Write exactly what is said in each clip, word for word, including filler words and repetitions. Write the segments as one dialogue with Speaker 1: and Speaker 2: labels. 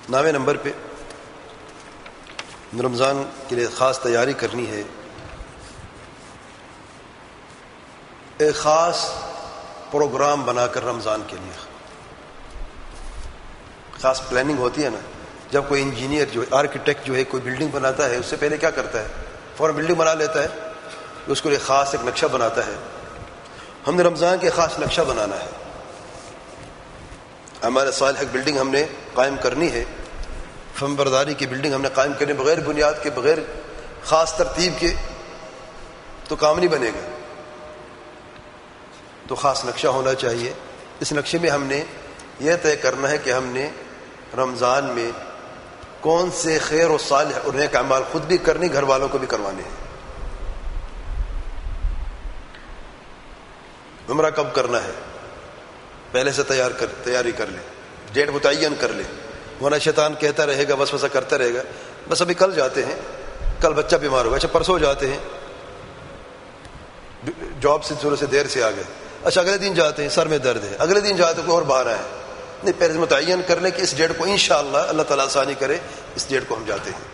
Speaker 1: نامے نمبر پہ رمضان کے لیے خاص تیاری کرنی ہے. ایک خاص پروگرام بنا کر رمضان کے لیے خاص پلاننگ ہوتی ہے نا. جب کوئی انجینئر جو آرکیٹیکٹ جو ہے کوئی بلڈنگ بناتا ہے اس سے پہلے کیا کرتا ہے؟ فوراً بلڈنگ بنا لیتا ہے. اس کو ایک خاص ایک نقشہ بناتا ہے. ہم نے رمضان کے خاص نقشہ بنانا ہے. ہمارے صالح ایک بلڈنگ ہم نے قائم کرنی ہے. فم برداری کی بلڈنگ ہم نے قائم کرنی بغیر بنیاد کے بغیر خاص ترتیب کے تو کام نہیں بنے گا. تو خاص نقشہ ہونا چاہیے. اس نقشے میں ہم نے یہ طے کرنا ہے کہ ہم نے رمضان میں کون سے خیر و صالح اور نیک اعمال خود بھی کرنے گھر والوں کو بھی کروانے ہیں. عمرہ کب کرنا ہے پہلے سے تیار کر تیاری کر لے. ڈیٹ متعین کر لے ورنہ شیطان کہتا رہے گا وسوسہ کرتا رہے گا بس ابھی کل جاتے ہیں, کل بچہ بیمار ہوگا, اچھا پرسوں جاتے ہیں, جاب سے تھوڑے سے دیر سے آ گئے, اچھا اگلے دن جاتے ہیں سر میں درد ہے, اگلے دن جاتے کوئی اور باہر آئے. نہیں, پہلے متعین کر لیں کہ اس ڈیٹ کو انشاءاللہ اللہ تعالیٰ آسانی کرے اس ڈیٹ کو ہم جاتے ہیں.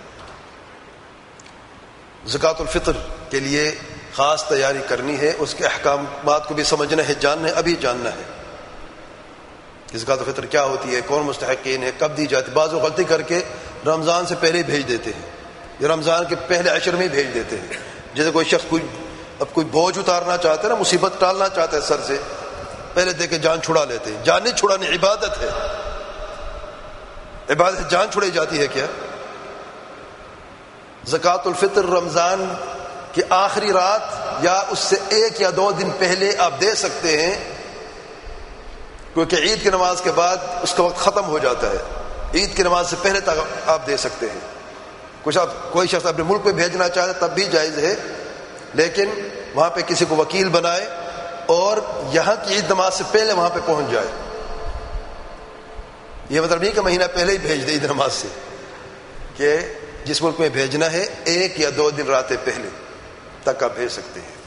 Speaker 1: زکوٰۃ الفطر کے لیے خاص تیاری کرنی ہے. اس کے احکامات کو بھی سمجھنا ہے, جاننا ہے, ابھی جاننا ہے کہ زکوٰۃ الفطر کیا ہوتی ہے, کون مستحقین ہے, کب دی جاتی. بعض وہ غلطی کر کے رمضان سے پہلے ہی بھیج دیتے ہیں یا رمضان کے پہلے عشر میں ہی بھیج دیتے ہیں. جیسے کوئی شخص کوئی اب کوئی بوجھ اتارنا چاہتا ہے نا, مصیبت ٹالنا چاہتا ہے سر سے, پہلے دے کے جان چھڑا لیتے ہیں. جان نہیں چھڑانی, عبادت ہے. عبادت جان چھڑائی جاتی ہے کیا؟ زکوٰۃ الفطر رمضان کی آخری رات یا اس سے ایک یا دو دن پہلے آپ دے سکتے ہیں, کیونکہ عید کی نماز کے بعد اس کا وقت ختم ہو جاتا ہے. عید کی نماز سے پہلے تک آپ دے سکتے ہیں. کچھ آپ کوئی شخص اپنے ملک میں بھیجنا چاہے تب بھی جائز ہے, لیکن وہاں پہ کسی کو وکیل بنائے اور یہاں کی عید نماز سے پہلے وہاں پہ پہنچ جائے. یہ مطلب نہیں کہ مہینہ پہلے ہی بھیج دے عید نماز سے, کہ جس ملک میں بھیجنا ہے ایک یا دو دن راتیں پہلے تک آپ بھیج سکتے ہیں.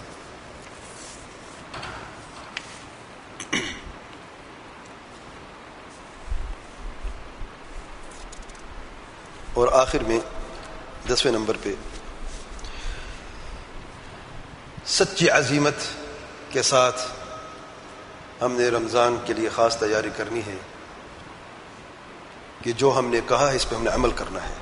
Speaker 1: اور آخر میں دسویں نمبر پہ سچی عزیمت کے ساتھ ہم نے رمضان کے لیے خاص تیاری کرنی ہے کہ جو ہم نے کہا ہے اس پہ ہم نے عمل کرنا ہے.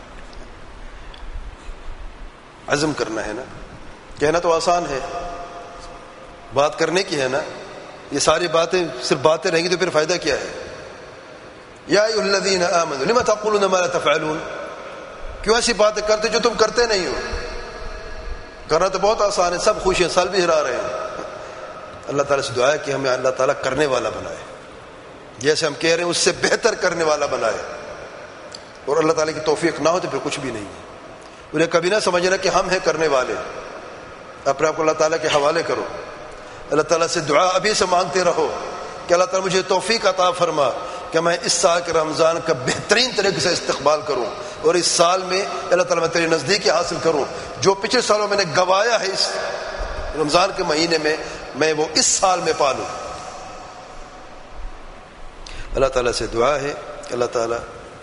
Speaker 1: عزم کرنا ہے نا. کہنا تو آسان ہے, بات کرنے کی ہے نا. یہ ساری باتیں صرف باتیں رہیں گی تو پھر فائدہ کیا ہے؟ یا ایھا الذین آمنوا لم تقولون ما لا تفعلون. کیوں ایسی باتیں کرتے جو تم کرتے نہیں ہو؟ کرنا تو بہت آسان ہے, سب خوشیاں سال بھی ہرا رہے ہیں. اللہ تعالیٰ سے دعا ہے کہ ہمیں اللہ تعالیٰ کرنے والا بنائے, جیسے ہم کہہ رہے ہیں اس سے بہتر کرنے والا بنائے. اور اللہ تعالیٰ کی توفیق نہ ہو تو پھر کچھ بھی نہیں ہے. انہیں کبھی نہ سمجھنا کہ ہم ہیں کرنے والے, اپنے آپ کو اللہ تعالیٰ کے حوالے کرو. اللہ تعالیٰ سے دعا ابھی سے مانگتے رہو کہ اللہ تعالیٰ مجھے توفیق عطا فرما کہ میں اس سال کے رمضان کا بہترین طریقے سے استقبال کروں, اور اس سال میں اللہ تعالیٰ میں تیری نزدیکی حاصل کروں. جو پچھلے سالوں میں نے گوایا ہے اس رمضان کے مہینے میں, میں وہ اس سال میں پالوں. اللہ تعالیٰ سے دعا ہے کہ اللہ تعالیٰ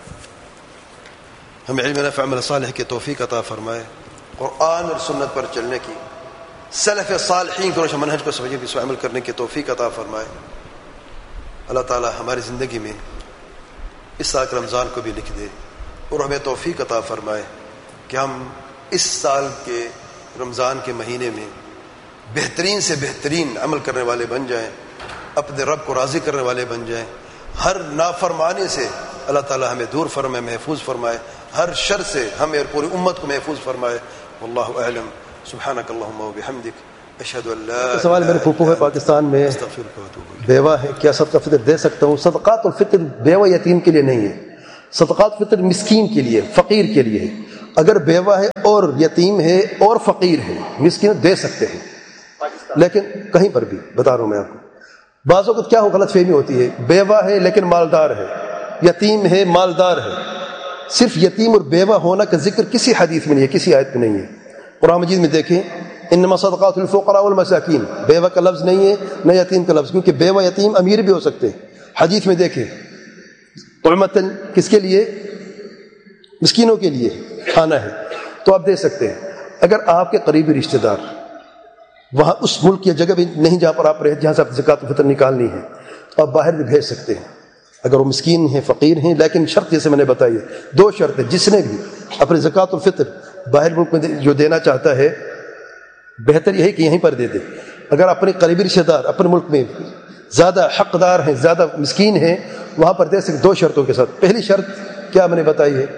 Speaker 1: ہمیں علم نافع عمل صالح کی توفیق عطا فرمائے, قرآن اور سنت پر چلنے کی, سلف صالحین کے روش منہج کو سمجھے بھی اس پر عمل کرنے کی توفیق عطا فرمائے. اللہ تعالیٰ ہماری زندگی میں اس سال کے رمضان کو بھی لکھ دے اور ہمیں توفیق عطا فرمائے کہ ہم اس سال کے رمضان کے مہینے میں بہترین سے بہترین عمل کرنے والے بن جائیں, اپنے رب کو راضی کرنے والے بن جائیں. ہر نافرمانی سے اللہ تعالیٰ ہمیں دور فرمائے, محفوظ فرمائے. ہر شر سے ہمیں اور پوری امت کو محفوظ فرمائے. واللہ اعلم. سبحانک اللہم و بحمدک اشہد ان لا.
Speaker 2: سوال میرے پھوپھو ہے پاکستان میں بیوہ ہے, کیا صدقہ فطر دے سکتا ہوں؟ صدقات الفطر بیوہ یتیم کے لیے نہیں ہے, صدقات فطر مسکین کے لیے, فقیر کے لیے ہے. اگر بیوہ ہے اور یتیم ہے اور فقیر ہے, مسکین دے سکتے ہیں, لیکن کہیں پر بھی بتا رہا ہوں میں آپ کو, بعض وقت کیا ہو غلط فہمی ہوتی ہے, بیوہ ہے لیکن مالدار ہے, یتیم ہے مالدار ہے. صرف یتیم اور بیوہ ہونا کا ذکر کسی حدیث میں نہیں ہے, کسی آیت میں نہیں ہے. قرآن مجید میں دیکھیں انما صدقات الفقراء والمساکین, بیوہ کا لفظ نہیں ہے نہ یتیم کا لفظ, کیونکہ بیوہ یتیم امیر بھی ہو سکتے ہیں. حدیث میں دیکھیں طعمتن کس کے لیے؟ مسکینوں کے لیے کھانا ہے تو آپ دے سکتے ہیں. اگر آپ کے قریبی رشتہ دار وہاں اس ملک یا جگہ بھی نہیں جہاں پر آپ رہے جہاں سے آپ زکوٰۃ الفطر نکالنی ہے تو آپ باہر بھی بھیج سکتے ہیں اگر وہ مسکین ہیں فقیر ہیں. لیکن شرط جیسے میں نے بتائی ہے دو شرط ہے. جس نے بھی اپنی زکوٰۃ الفطر باہر ملک میں جو دینا چاہتا ہے بہتر یہ ہے کہ یہیں پر دے دے. اگر اپنے قریبی رشتہ دار اپنے ملک میں زیادہ حقدار ہیں زیادہ مسکین ہیں وہاں پر دے سکتے دو شرطوں کے ساتھ. پہلی شرط کیا میں نے بتائی ہے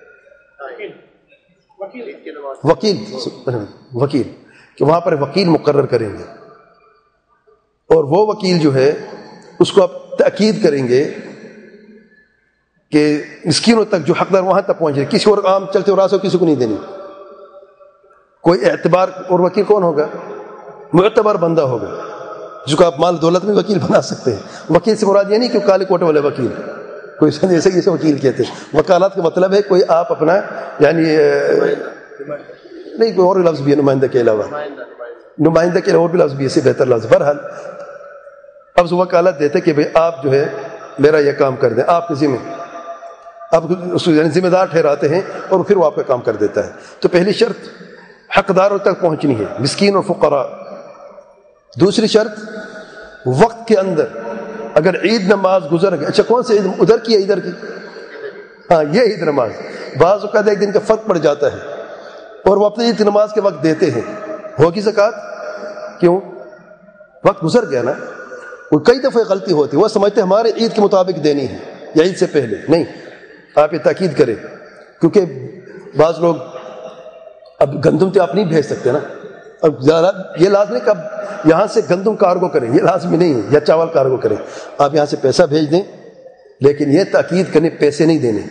Speaker 2: وکیل وکیل کہ وہاں پر وکیل مقرر کریں گے اور وہ وکیل جو ہے اس کو آپ تاکید کریں گے کہ مسکینوں تک جو حقدار وہاں تک پہنچے. کسی اور عام چلتے اور راستے کسی کو نہیں دینی. کوئی اعتبار اور وکیل کون ہوگا معتبر بندہ ہوگا جس کو آپ مال دولت میں وکیل بنا سکتے ہیں. وکیل سے مراد یہ نہیں کہ کالے کوٹے والے وکیل کوئی ایسے جیسے وکیل کہتے ہیں. وکالات کا مطلب ہے کوئی آپ اپنا یعنی نہیں کوئی اور لفظ بھی ہے نمائندہ کے علاوہ نمائندہ کے علاوہ اور بھی لفظ بھی ہے اس سے بہتر لفظ. بہرحال اب وکالت دیتے کہ بھئی آپ جو ہے میرا یہ کام کر دیں آپ کے ذمہ آپ اس یعنی ذمہ دار ٹھہراتے ہیں اور پھر وہ آپ کا کام کر دیتا ہے. تو پہلی شرط حقداروں تک پہنچنی ہے مسکین اور فقراء. دوسری شرط وقت کے اندر اگر عید نماز گزر گئی. اچھا کون سے عید ادھر کی ہے ادھر کی ہاں یہ عید نماز بعض اوقات ایک دن کا فرق پڑ جاتا ہے اور وہ اپنی عید نماز کے وقت دیتے ہیں ہوگی زکوٰۃ کیوں وقت گزر گیا نا. وہ کئی دفعہ غلطی ہوتی ہے وہ سمجھتے ہیں ہمارے عید کے مطابق دینی ہے یا عید سے پہلے. نہیں آپ یہ تاکید کریں کیونکہ بعض لوگ اب گندم تو آپ نہیں بھیج سکتے نا. اب یہ لازمی کہ اب یہاں سے گندم کارگو کریں یہ لازمی نہیں ہے یا چاول کارگو کریں. آپ یہاں سے پیسہ بھیج دیں لیکن یہ تاکید کرنے پیسے نہیں دینے.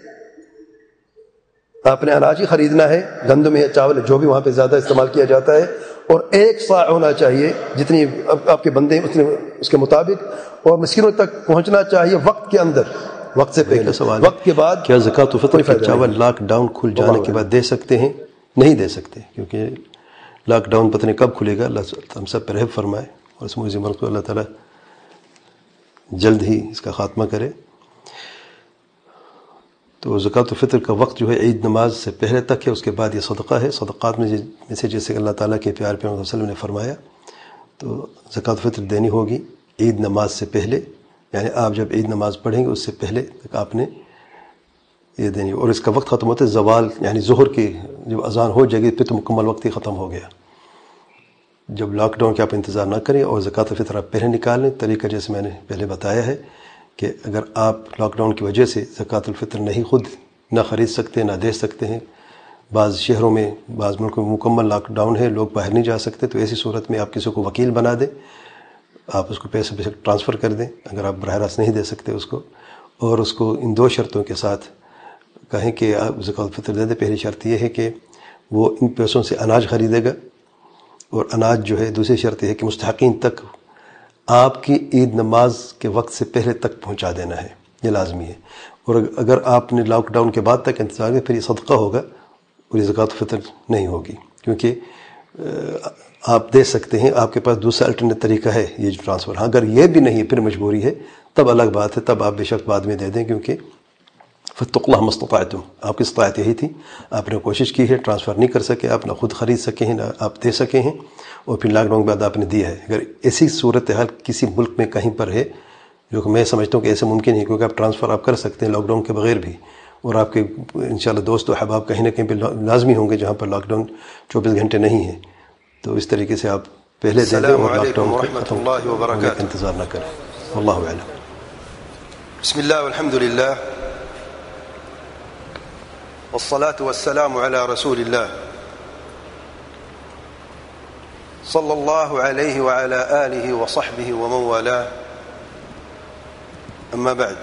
Speaker 2: آپ نے اناج ہی خریدنا ہے گندم یا چاول جو بھی وہاں پہ زیادہ استعمال کیا جاتا ہے اور ایک صاع ہونا چاہیے جتنی آپ کے بندے ہیں اتنے اس کے مطابق اور مسکینوں تک پہنچنا چاہیے وقت کے اندر وقت سے پہلے سوال وقت کے بعد.
Speaker 3: کیا زکوٰۃ الفطر کا چاول لاک ڈاؤن کھل جانے کے بعد دے سکتے ہیں؟ نہیں دے سکتے کیونکہ لاک ڈاؤن پتہ نہیں کب کھلے گا. اللہ ہم سب پر رحم فرمائے اور اس موجود ملک کو اللہ تعالیٰ جلد ہی اس کا خاتمہ کرے. تو زکوٰۃ الفطر کا وقت جو ہے عید نماز سے پہلے تک ہے. اس کے بعد یہ صدقہ ہے. صدقات میں سے جیسے اللہ تعالیٰ کے پیار پیغمبر صلی اللہ علیہ وسلم نے فرمایا تو زکوٰۃ الفطر دینی ہوگی عید نماز سے پہلے. یعنی آپ جب عید نماز پڑھیں گے اس سے پہلے تک آپ نے یہ دینی. اور اس کا وقت ختم ہوتا ہے زوال یعنی ظہر کی جب اذان ہو جائے گی پھر تو مکمل وقت ہی ختم ہو گیا. جب لاک ڈاؤن کے آپ انتظار نہ کریں اور زکوٰۃ الفطر آپ پہلے نکال لیں. طریقہ جیسے میں نے پہلے بتایا ہے کہ اگر آپ لاک ڈاؤن کی وجہ سے زکوٰۃ الفطر نہیں خود نہ خرید سکتے نہ دے سکتے ہیں بعض شہروں میں بعض ملکوں میں مکمل لاک ڈاؤن ہے لوگ باہر نہیں جا سکتے تو ایسی صورت میں آپ کسی کو وکیل بنا دیں آپ اس کو پیسے پیسے ٹرانسفر کر دیں اگر آپ براہ راست نہیں دے سکتے اس کو. اور اس کو ان دو شرطوں کے ساتھ کہیں کہ آپ زکوٰۃ الفطر دے دیں. پہلی شرط یہ ہے کہ وہ ان پیسوں سے اناج خریدے گا اور اناج جو ہے دوسری شرط یہ ہے کہ مستحقین تک آپ کی عید نماز کے وقت سے پہلے تک پہنچا دینا ہے. یہ لازمی ہے. اور اگر آپ نے لاک ڈاؤن کے بعد تک انتظار کیا پھر یہ صدقہ ہوگا اور یہ زکوٰۃ الفطر نہیں ہوگی کیونکہ آپ دے سکتے ہیں آپ کے پاس دوسرا الٹرنیٹ طریقہ ہے یہ جو ٹرانسفر. ہاں اگر یہ بھی نہیں ہے پھر مجبوری ہے تب الگ بات ہے تب آپ بے شک بعد میں دے دیں کیونکہ فاتقوا اللہ ما استطعتم آپ کی استطاعت یہی تھی آپ نے کوشش کی ہے ٹرانسفر نہیں کر سکے آپ نہ خود خرید سکے ہیں نہ آپ دے سکے ہیں اور پھر لاک ڈاؤن کے بعد آپ نے دیا ہے. اگر ایسی صورتحال کسی ملک میں کہیں پر ہے جو کہ میں سمجھتا ہوں کہ ایسے ممکن ہے کیونکہ آپ ٹرانسفر آپ کر سکتے ہیں لاک ڈاؤن کے بغیر بھی اور آپ کے انشاءاللہ دوست و احباب کہیں نہ کہیں پہ لازمی ہوں گے جہاں پر لاک ڈاؤن چوبیس گھنٹے نہیں ہیں تو اس طریقے سے آپ پہلے دے دیں اور لاک ڈاؤن کا انتظار نہ کریں. واللہ اعلم.
Speaker 1: بسم الله والحمد لله والصلاة والسلام على رسول الله صلى الله عليه وعلى آله وصحبه ومن والاه. أما بعد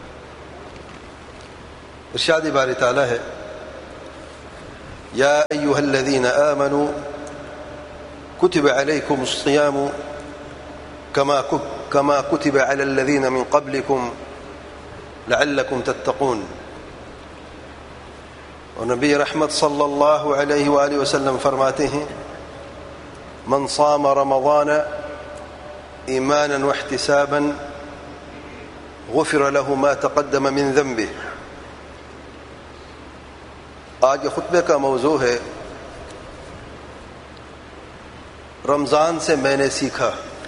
Speaker 1: ارشاد باری تعالی ہے يا أيها الذين آمنوا كتب عليكم الصيام كما كما كتب على الذين من قبلكم لعلكم تتقون. اور نبی رحمت صلی اللہ علیہ وآلہ وسلم فرماتے ہیں من صام رمضان ایمانا واحتسابا غفر له ما تقدم من ذنبه. آج کے خطبے کا موضوع ہے رمضان سے میں نے سیکھا۔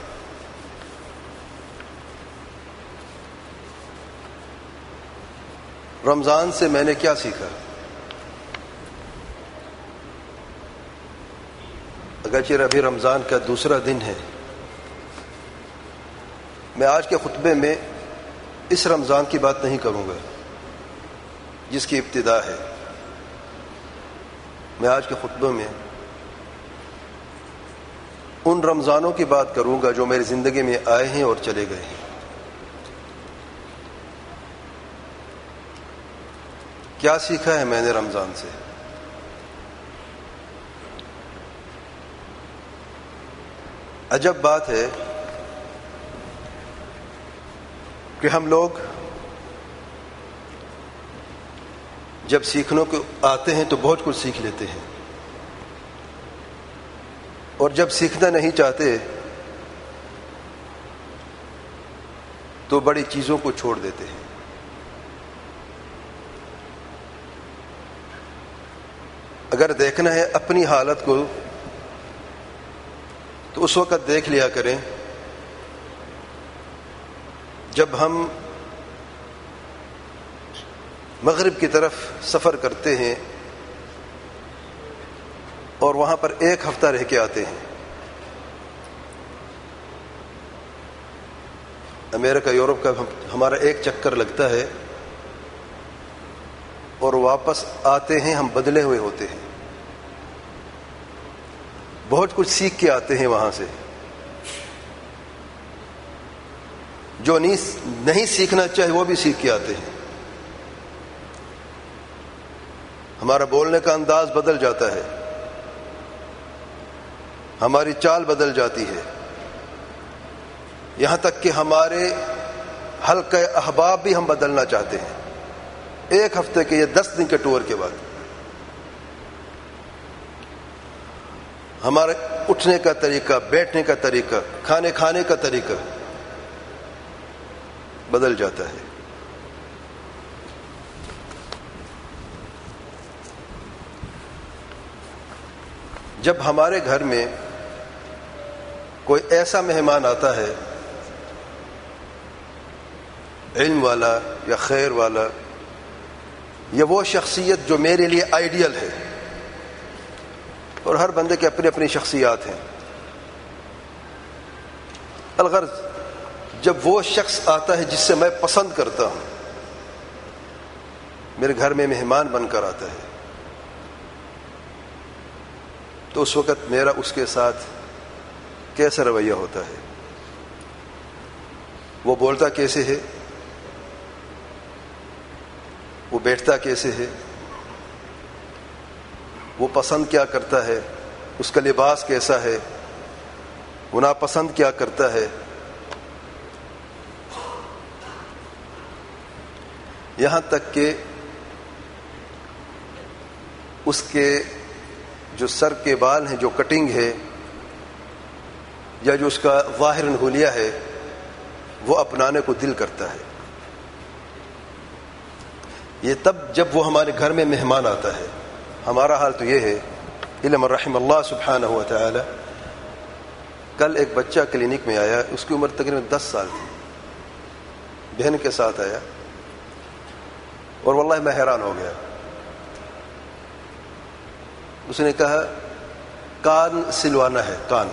Speaker 1: رمضان سے میں نے کیا سیکھا؟ اگرچہ ابھی رمضان کا دوسرا دن ہے، میں آج کے خطبے میں اس رمضان کی بات نہیں کروں گا جس کی ابتدا ہے۔ میں آج کے خطبے میں ان رمضانوں کی بات کروں گا جو میری زندگی میں آئے ہیں اور چلے گئے ہیں۔ کیا سیکھا ہے میں نے رمضان سے؟ عجب بات ہے کہ ہم لوگ جب سیکھنے کو آتے ہیں تو بہت کچھ سیکھ لیتے ہیں، اور جب سیکھنا نہیں چاہتے تو بڑی چیزوں کو چھوڑ دیتے ہیں۔ اگر دیکھنا ہے اپنی حالت کو تو اس وقت دیکھ لیا کریں جب ہم مغرب کی طرف سفر کرتے ہیں اور وہاں پر ایک ہفتہ رہ کے آتے ہیں۔ امریکہ یورپ کا ہمارا ایک چکر لگتا ہے اور واپس آتے ہیں ہم بدلے ہوئے ہوتے ہیں، بہت کچھ سیکھ کے آتے ہیں وہاں سے، جو نہیں سیکھنا چاہے وہ بھی سیکھ کے آتے ہیں۔ ہمارا بولنے کا انداز بدل جاتا ہے، ہماری چال بدل جاتی ہے، یہاں تک کہ ہمارے حلقہ احباب بھی ہم بدلنا چاہتے ہیں ایک ہفتے کے یا دس دن کے ٹور کے بعد۔ ہمارے اٹھنے کا طریقہ، بیٹھنے کا طریقہ، کھانے کھانے کا طریقہ بدل جاتا ہے۔ جب ہمارے گھر میں کوئی ایسا مہمان آتا ہے، علم والا یا خیر والا، یا وہ شخصیت جو میرے لیے آئیڈیل ہے، اور ہر بندے کے اپنی اپنی شخصیات ہیں، الغرض جب وہ شخص آتا ہے جس سے میں پسند کرتا ہوں، میرے گھر میں مہمان بن کر آتا ہے، تو اس وقت میرا اس کے ساتھ کیسا رویہ ہوتا ہے؟ وہ بولتا کیسے ہے؟ وہ بیٹھتا کیسے ہے؟ وہ پسند کیا کرتا ہے؟ اس کا لباس کیسا ہے؟ وہ ناپسند کیا کرتا ہے؟ یہاں تک کہ اس کے جو سر کے بال ہیں، جو کٹنگ ہے، یا جو اس کا ظاہر حلیہ ہے، وہ اپنانے کو دل کرتا ہے۔ یہ تب جب وہ ہمارے گھر میں مہمان آتا ہے۔ ہمارا حال تو یہ ہے، الا من رحم اللہ سبحانہ و تعالی۔ کل ایک بچہ کلینک میں آیا، اس کی عمر تقریباً دس سال تھی، بہن کے ساتھ آیا، اور واللہ میں حیران ہو گیا۔ اس نے کہا کان سلوانا ہے، کان۔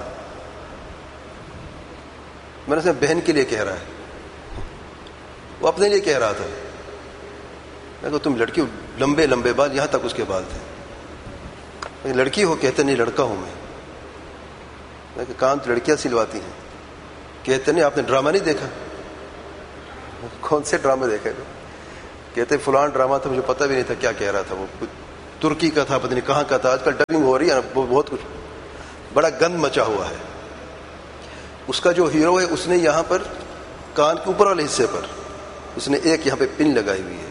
Speaker 1: میں نے کہا بہن کے لیے کہہ رہا ہے، وہ اپنے لیے کہہ رہا تھا۔ میں کہا تم لڑکی ہو، لمبے لمبے بال، یہاں تک اس کے بال تھے۔ لڑکی ہو؟ کہتے نہیں لڑکا ہوں میں۔ میں کہا کان تو لڑکیاں سلواتی ہیں۔ کہتے نہیں آپ نے ڈرامہ نہیں دیکھا؟ کون سے ڈرامے دیکھے؟ کہتے فلان ڈرامہ تھا، مجھے پتہ بھی نہیں تھا کیا کہہ رہا تھا، وہ کچھ ترکی کا تھا، پتہ نہیں کہاں کا تھا۔ آج کل ڈبنگ ہو رہی ہے نا، بہت کچھ بڑا گند مچا ہوا ہے۔ اس کا جو ہیرو ہے، اس نے یہاں پر کان کے اوپر والے حصے پر اس نے ایک یہاں پہ پن لگائی ہوئی ہے،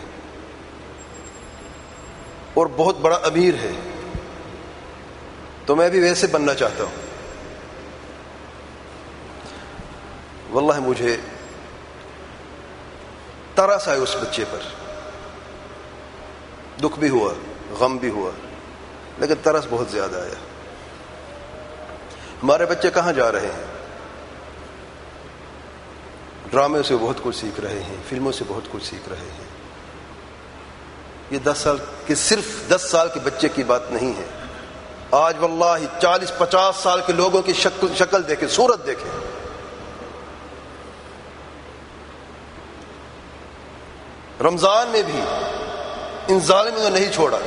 Speaker 1: اور بہت بڑا امیر ہے۔ تو میں بھی ویسے بننا چاہتا ہوں۔ واللہ مجھے ترس آئے اس بچے پر، دکھ بھی ہوا غم بھی ہوا، لیکن ترس بہت زیادہ آیا. ہمارے بچے کہاں جا رہے ہیں؟ ڈرامے سے بہت کچھ سیکھ رہے ہیں، فلموں سے بہت کچھ سیکھ رہے ہیں. یہ دس سال کے صرف دس سال کے بچے کی بات نہیں ہے. آج واللہ چالیس پچاس سال کے لوگوں کی شکل شکل دیکھیں، صورت دیکھیں. رمضان میں بھی ان ظالموں نے نہیں چھوڑا.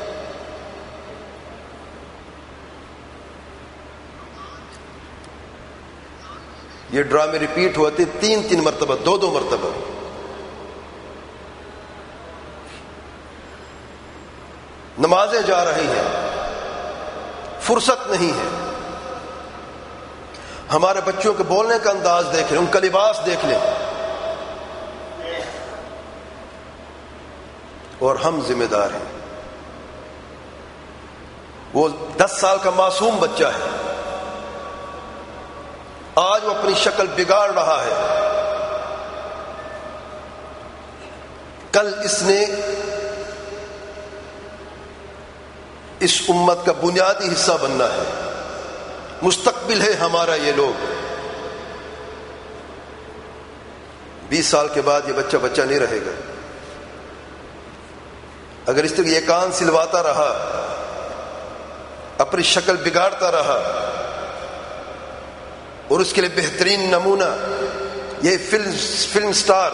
Speaker 1: یہ ڈرامے ریپیٹ ہوتے تین تین مرتبہ، دو دو مرتبہ. نمازیں جا رہی ہیں، فرصت نہیں ہے. ہمارے بچوں کے بولنے کا انداز دیکھ لیں، ان کا لباس دیکھ لیں. اور ہم ذمہ دار ہیں. وہ دس سال کا معصوم بچہ ہے، آج وہ اپنی شکل بگاڑ رہا ہے. کل اس نے اس امت کا بنیادی حصہ بننا ہے. مستقبل ہے ہمارا یہ لوگ. بیس سال کے بعد یہ بچہ بچہ نہیں رہے گا. اگر اس طرح یہ کان سلواتا رہا، اپنی شکل بگاڑتا رہا، اور اس کے لیے بہترین نمونہ یہ فلم فلم سٹار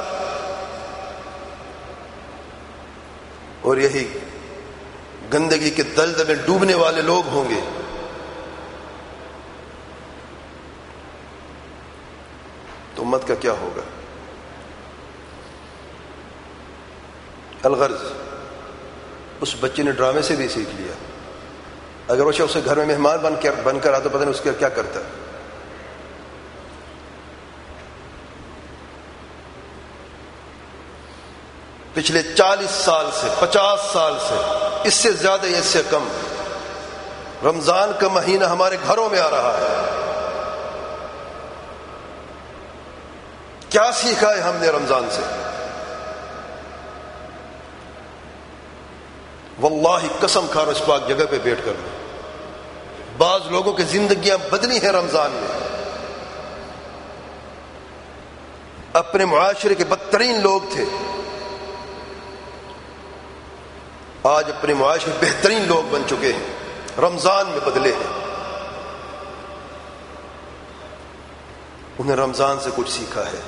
Speaker 1: اور یہی گندگی کے دلدل میں ڈوبنے والے لوگ ہوں گے، تو امت کا کیا ہوگا؟ الغرض اس بچے نے ڈرامے سے بھی سیکھ لیا. اگر وہ اسے گھر میں مہمان بن کر بن کر آتا تو پتہ نہیں اس کا کیا کرتا. پچھلے چالیس سال سے، پچاس سال سے، اس سے زیادہ یا اس سے کم، رمضان کا مہینہ ہمارے گھروں میں آ رہا ہے. کیا سیکھا ہے ہم نے رمضان سے؟ واللہ قسم کھا رہا اس پاک جگہ پہ بیٹھ کر لیں، بعض لوگوں کی زندگیاں بدلی ہیں رمضان میں. اپنے معاشرے کے بدترین لوگ تھے، آج اپنے معاشرے بہترین لوگ بن چکے ہیں، رمضان میں بدلے ہیں. انہیں رمضان سے کچھ سیکھا ہے.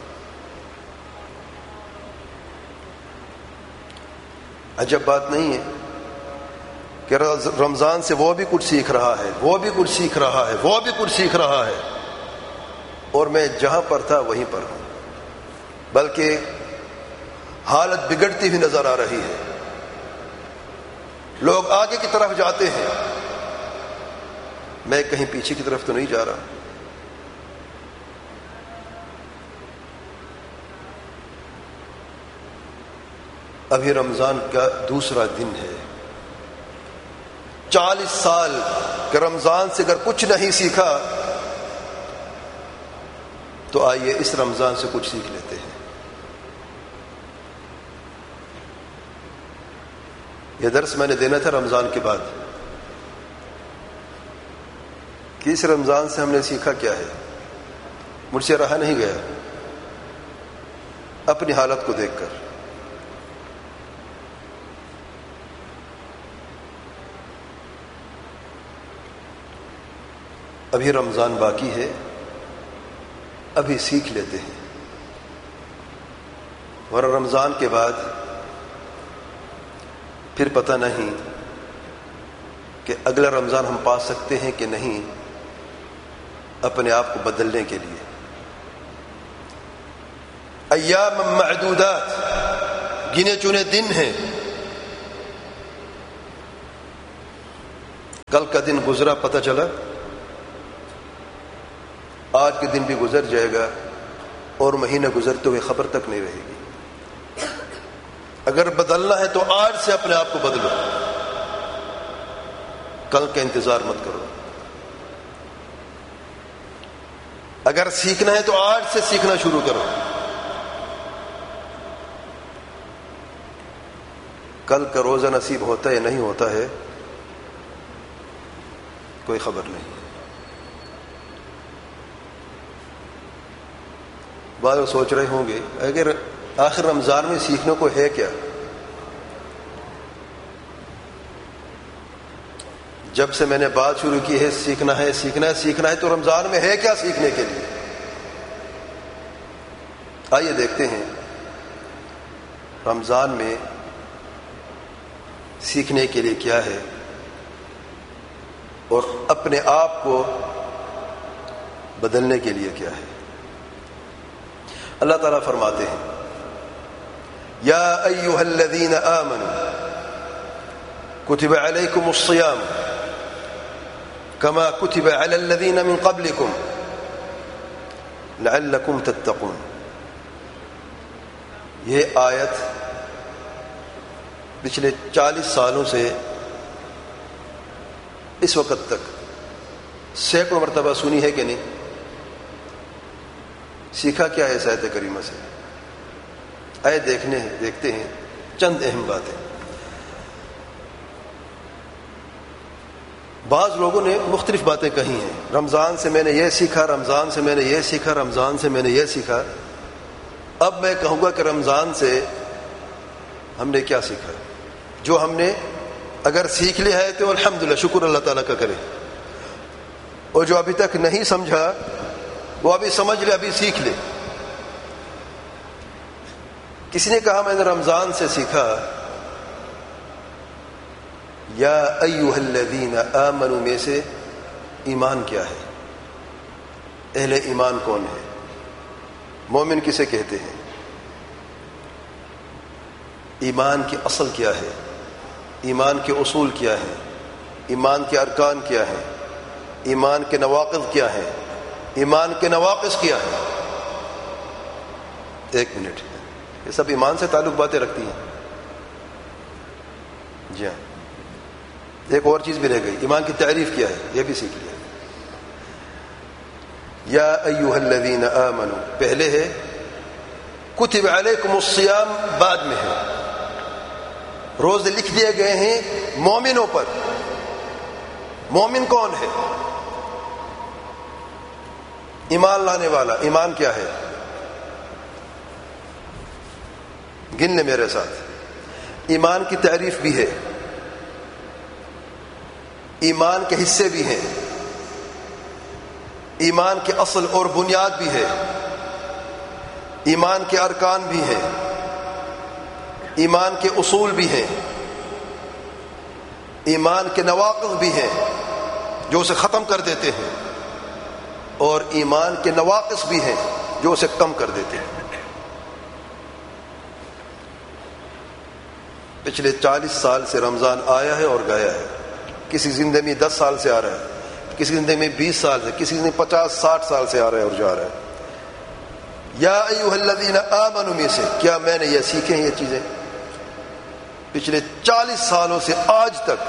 Speaker 1: عجب بات نہیں ہے کہ رمضان سے وہ بھی کچھ سیکھ رہا ہے، وہ بھی کچھ سیکھ رہا ہے، وہ بھی کچھ سیکھ رہا ہے، اور میں جہاں پر تھا وہیں پر ہوں. بلکہ حالت بگڑتی ہوئی نظر آ رہی ہے. لوگ آگے کی طرف جاتے ہیں، میں کہیں پیچھے کی طرف تو نہیں جا رہا. ابھی رمضان کا دوسرا دن ہے. چالیس سال کے رمضان سے اگر کچھ نہیں سیکھا تو آئیے اس رمضان سے کچھ سیکھ لیتے ہیں. یہ درس میں نے دینا تھا رمضان کے بعد کہ اس رمضان سے ہم نے سیکھا کیا ہے. مجھ سے رہا نہیں گیا اپنی حالت کو دیکھ کر. ابھی رمضان باقی ہے، ابھی سیکھ لیتے ہیں، ورنہ رمضان کے بعد پھر پتہ نہیں کہ اگلا رمضان ہم پا سکتے ہیں کہ نہیں اپنے آپ کو بدلنے کے لیے. ایام معدودات، گنے چنے دن ہیں. کل کا دن گزرا پتہ چلا، آج کے دن بھی گزر جائے گا اور مہینہ گزرتے ہوئے خبر تک نہیں رہے گی. اگر بدلنا ہے تو آج سے اپنے آپ کو بدلو، کل کا انتظار مت کرو. اگر سیکھنا ہے تو آج سے سیکھنا شروع کرو. کل کا روزہ نصیب ہوتا ہے یا نہیں ہوتا ہے کوئی خبر نہیں. بعض لوگ سوچ رہے ہوں گے اگر آخر رمضان میں سیکھنے کو ہے کیا؟ جب سے میں نے بات شروع کی ہے سیکھنا ہے سیکھنا ہے سیکھنا ہے تو رمضان میں ہے کیا سیکھنے کے لیے؟ آئیے دیکھتے ہیں رمضان میں سیکھنے کے لیے کیا ہے اور اپنے آپ کو بدلنے کے لیے کیا ہے. اللہ تعالیٰ فرماتے ہیں یا ایھا الذین آمنوا کتب علیکم الصیام کما کتب علی الذین من قبلکم لعلکم تتقون. یہ آیت پچھلے چالیس سالوں سے اس وقت تک سینکڑوں مرتبہ سنی ہے کہ نہیں؟ سیکھا کیا ہے اس آیت کریمہ سے؟ آئے دیکھنے ہیں دیکھتے ہیں چند اہم باتیں. بعض لوگوں نے مختلف باتیں کہی ہیں. رمضان سے میں نے یہ سیکھا، رمضان سے میں نے یہ سیکھا، رمضان سے میں نے یہ سیکھا. اب میں کہوں گا کہ رمضان سے ہم نے کیا سیکھا. جو ہم نے اگر سیکھ لیا ہے تو الحمدللہ شکر اللہ تعالیٰ کا کرے، اور جو ابھی تک نہیں سمجھا وہ ابھی سمجھ لے، ابھی سیکھ لے. کسی نے کہا میں نے رمضان سے سیکھا یا ایھا الذین آمنوا میں سے ایمان کیا ہے، اہل ایمان کون ہے، مومن کسے کہتے ہیں، ایمان کی اصل کیا ہے، ایمان کے اصول کیا ہیں، ایمان کے ارکان کیا ہیں، ایمان کے نواقض کیا ہیں، ایمان کے نواقص کیا ہیں. ایک منٹ، یہ سب ایمان سے تعلق باتیں رکھتی ہیں. جی ہاں، ایک اور چیز بھی رہ گئی، ایمان کی تعریف کیا ہے، یہ بھی سیکھ لیا. یا ایھا الذین آمنوا پہلے ہے، کتب علیکم الصیام بعد میں ہے. روزے لکھ دیے گئے ہیں مومنوں پر. مومن کون ہے؟ ایمان لانے والا. ایمان کیا ہے؟ گن لے میرے ساتھ. ایمان کی تعریف بھی ہے، ایمان کے حصے بھی ہیں، ایمان کے اصل اور بنیاد بھی ہے، ایمان کے ارکان بھی ہیں، ایمان کے اصول بھی ہیں، ایمان کے نواقض بھی ہیں جو اسے ختم کر دیتے ہیں، اور ایمان کے نواقص بھی ہیں جو اسے کم کر دیتے ہیں. پچھلے چالیس سال سے رمضان آیا ہے اور گیا ہے. کسی زندگی میں دس سال سے آ رہا ہے، کسی زندگی میں بیس سال سے، کسی زندگی میں پچاس ساٹھ سال سے آ رہا ہے اور جا رہا ہے. یا ایھا الذین آمنوا میں سے کیا میں نے یہ سیکھے ہیں یہ چیزیں؟ پچھلے چالیس سالوں سے آج تک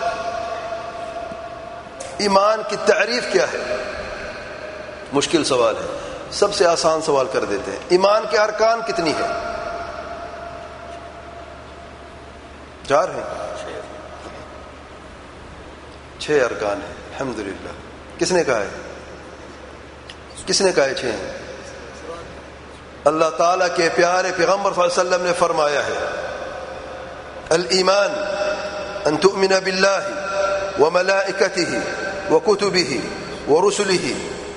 Speaker 1: ایمان کی تعریف کیا ہے؟ مشکل سوال ہے. سب سے آسان سوال کر دیتے ہیں، ایمان کے ارکان کتنی ہے؟ چار ہیں، چھ ارکان ہیں. الحمدللہ. کس نے کہا ہے؟ کس نے کہا ہے چھ ہیں؟ اللہ تعالیٰ کے پیارے پیغمبر صلی اللہ علیہ وسلم نے فرمایا ہے الایمان ان تؤمن باللہ وملائکتہ وکتبہ ورسلہ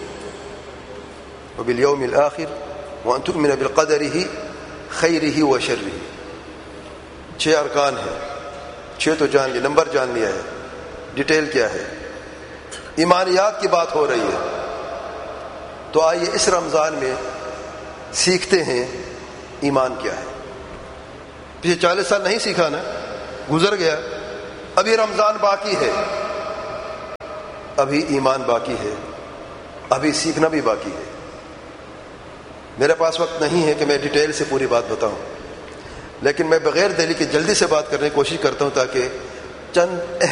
Speaker 1: وبالیوم الآخر وان تؤمن بقدرہ خیرہ وشرہ. چھ ارکان ہیں. چھ تو جان لیا، نمبر جان لیا ہے، ڈیٹیل کیا ہے؟ ایمانیات کی بات ہو رہی ہے. تو آئیے اس رمضان میں سیکھتے ہیں ایمان کیا ہے. پچھلے چالیس سال نہیں سیکھا نا، گزر گیا. ابھی رمضان باقی ہے، ابھی ایمان باقی ہے، ابھی سیکھنا بھی باقی ہے. میرے پاس وقت نہیں ہے کہ میں ڈیٹیل سے پوری بات بتاؤں، لیکن میں بغیر دلیل کے جلدی سے بات کرنے کی کوشش کرتا ہوں تاکہ چند